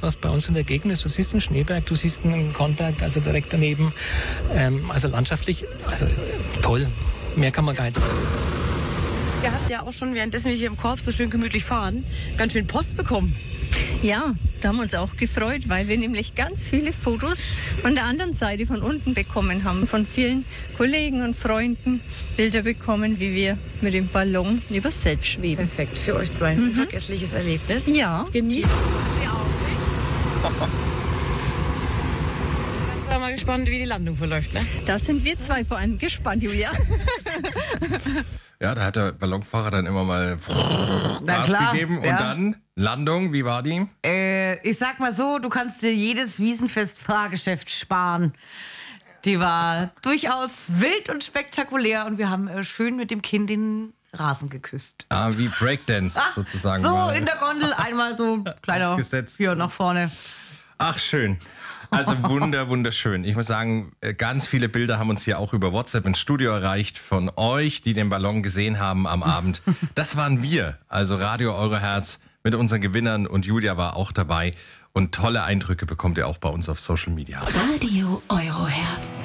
alles, was bei uns in der Gegend ist. Du siehst einen Schneeberg, du siehst einen Kornberg, also direkt daneben. Also landschaftlich, also toll. Mehr kann man gar nicht sagen. Ihr habt ja auch schon, währenddessen wir hier im Korb so schön gemütlich fahren, ganz schön Post bekommen. Ja, da haben wir uns auch gefreut, weil wir nämlich ganz viele Fotos von der anderen Seite, von unten bekommen haben. Von vielen Kollegen und Freunden Bilder bekommen, wie wir mit dem Ballon über Selb schweben. Perfekt, für euch zwei ein unvergessliches Erlebnis. Ja. Genießt die Aussicht. Ich bin mal gespannt, wie die Landung verläuft, ne? Da sind wir zwei vor allem gespannt, Julia. Ja, da hat der Ballonfahrer dann immer mal Gas klar, gegeben und ja. dann Landung, wie war die? Ich sag mal so, du kannst dir jedes Wiesenfest-Fahrgeschäft sparen. Die war durchaus wild und spektakulär und wir haben schön mit dem Kind den Rasen geküsst. Ah, wie Breakdance sozusagen. So mal in der Gondel einmal so kleiner aufgesetzt. hier nach vorne. Ach, schön. Also wunderschön. Ich muss sagen, ganz viele Bilder haben uns hier auch über WhatsApp ins Studio erreicht von euch, die den Ballon gesehen haben am Abend. Das waren wir, also Radio Euroherz mit unseren Gewinnern und Julia war auch dabei. Und tolle Eindrücke bekommt ihr auch bei uns auf Social Media. Radio Euroherz.